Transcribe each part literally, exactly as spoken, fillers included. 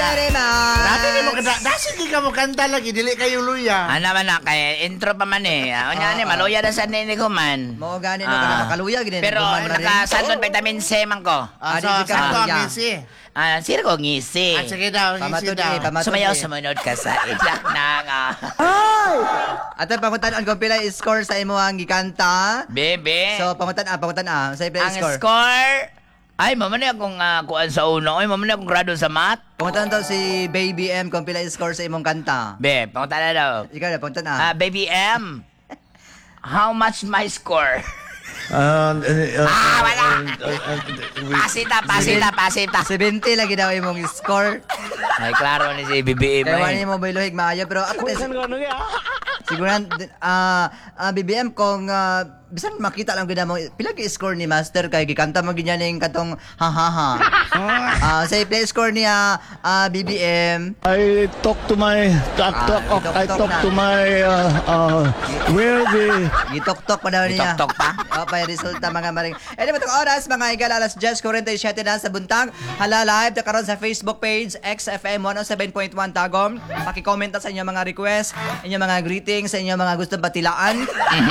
very much. Dati di mo kanta. Dasi di ka mo kanta lagi. Dili kayo luya. Ano man na, kay intro pa man eh. O niya, ni, maluya na sa nini ko man. Mo gani na Ah. ka makaluya gini. Pero nakasandon vitamin C man ko. Ah, so, di ka sakto ang luya. ngisi. Ah, sir ko ngisi. Ah, sige daw, ngisi Pamatod daw. eh, pamatod Sumayaw eh. sumunod ka sa iyak na nga. Ato pamutan kung pila score sa imo ang gikanta. Bebe. So pamutan ah, pamutan ah. Sa pila ang score. score. Ay, mamani akong uh, kuan sa uno. Ay, mamani akong grado sa math. Pamutan daw si Baby M kung pila score sa imong kanta. Be, pangutan na daw. Ikaw na pamutan Ah, ah. baby M. How much my score? Uh, uh, Ah, wala. uh, uh, uh, Pasita, pasita, pasita. seventy lagi daw imong score. Ay, klaro ni si B B M. Kaya eh. wala mo baylohig maayo pero at least siguro ah ah, B B M kung ah, bisan makita lang gid mo pila gi score ni Master kay gikanta mo ginya ning katong ha ha ha. Ah say play score niya ah, B B M. I talk to my talk, Ah, talk, itok-tok I talk na. to my uh, uh, where the Gitok-tok pa daw niya. Gitok-tok pa? O, pa yung resulta mga maring. E di matong oras, mga igal, alas diyes forty-seven na sa buntag. Hala live, na karon sa Facebook page, X F M one oh seven point one Tagum. Pakicomment sa inyo mga request, inyo mga greetings, sa inyo mga gusto batilaan.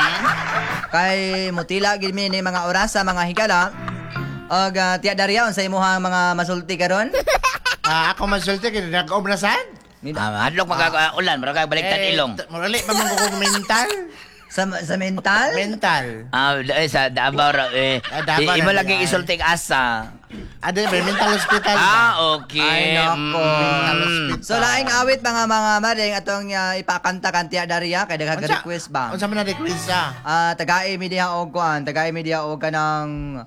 Kay mutila, gilmi ni mga oras sa mga higala. Og uh, tiya Daria, sa imuhang mga masulti karon. Ah, ako masulti kaya nag-obrasan. Ah, hadlok magkakaulan, marag baliktad ilong. Murali pa mong kukong mental. Sa, sa mental? Mental. Ah, eh, sa Davao ra eh. Ah, Davao I- Imo ra, lagi ay. isulting asa. Ado yung mental hospital. Ah, okay. Ay, nako. Mental Mm. hospital. So laing awit mga mga maring atong uh, ipakanta kan tiya Daria kay daghang Unsa- request ba? Unsa man na request ah? Ah, taga media og kuan, taga media og kanang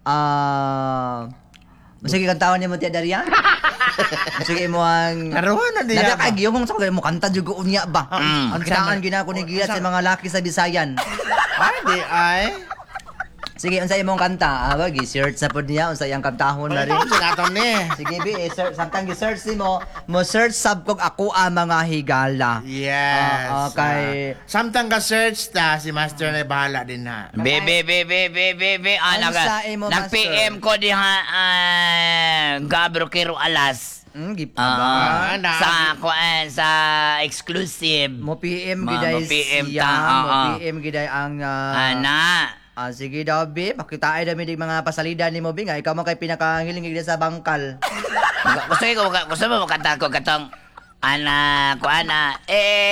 ah Masige kantawan ni mo tiya Daria? Masige mo ang Naruhan na niya. Nada kay giyong sa mo kanta jud ko unya ba? Mm. Ang kinaan gina ko ni gilat sa mga laki sa Bisayan. Ay, di ay. Sige, unsa imong kanta? Ah, ba gi-search sa pod niya unsa iyang kantahon na rin. Ito sa nato ni. Sige, bi, i-search samtang gi-search mo, mo search sab kog ako ang mga higala. Yes. Ah, okay. Ah, samtang ka search ta si Master na bahala din ha. Be, be, be, be, be, be, be. Ah, Ano naga- sa imo, nag-P M Master? ko diha, ah, Gabro Kiro Alas. Mm, gi Ah, Ah, na- sa kuan sa exclusive. mo P M Ma- giday mo P M siya, ta, mo oo. P M giday ang ah, Ana. ah, sige daw bi, pakitaan dami dig mga pasalida ni mo bi nga ikaw mo kay pinakahiling gid sa bangkal. Gusto ko gusto mo makanta ko katong ana ko ana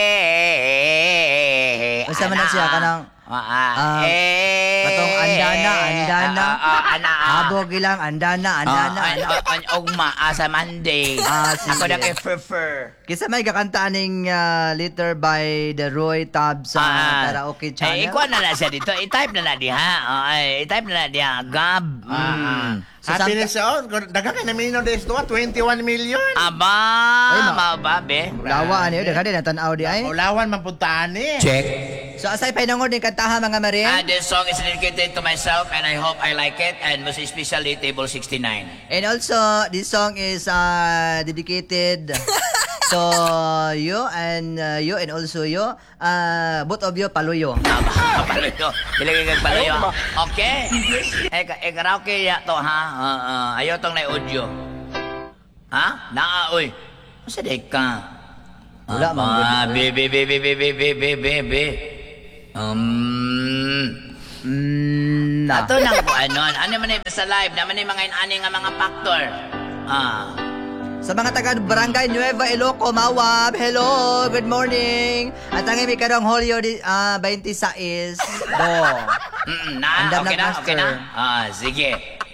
eh Basta man na siya kanang ah ah, eh katong andana, andana. ah, ah, ana ah. Habog ilang andana, andana. Ah, an- an- ugma ah, sa Monday. Ah, sige. Ako na kay prefer. Kisa may kakanta ning ah, Letter by the Roy Tab sa karaoke channel. Eh, ikuha na na siya dito. I-type na na diha. Oh, ay, i-type na na diha. Gab. Mm. So, Happiness on. Daga ka na mino des to twenty-one million. Aba, Ay, ma- mao ba, be? Lawa ano yun, daghan din natanaw di ay. Ulawan mapuntaan ni. Check. So asay painangod ni kantaha mga marin. Ah, this song is dedicated to myself and I hope I like it and most especially Table sixty-nine. And also, this song is uh, dedicated to you and uh, you and also you. Uh, both of you, paluyo. Aba, palayo. Ilagay kang palayo. Okay. Eh, ka- eh, karaoke ya to, ha? Uh, uh, ayaw tong na audio. Ha? Naa, uy. Masa di ka? Wala, Aba, man, be, be, be, be, be, be, be, be, be, be. Um... Mm, na. Ato lang po, ano, ano man eh, sa live, naman eh, mga inani nga mga factor. Ah. Sa mga taga Barangay Nueva Iloco, Mawab, hello, good morning. At ang imi karong Holyo di uh, twenty-six. Do. Mm, na, Andam okay na, na, okay na. Master. Ah, sige.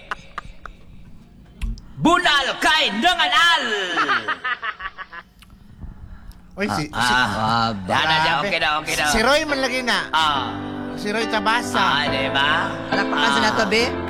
Bunal kay Nanganal! Uy, si, si, Ah, Ah, ba. Yan na, yan, okay na, okay na. si Roy man lagi na. Ah, Si Roy Tabasa. ah, di ba? Palakpakan sa nato, be.